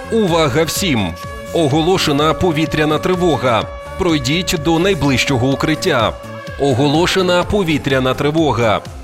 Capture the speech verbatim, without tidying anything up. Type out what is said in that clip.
Увага всім! Оголошена повітряна тривога. Пройдіть до найближчого укриття. Оголошена повітряна тривога.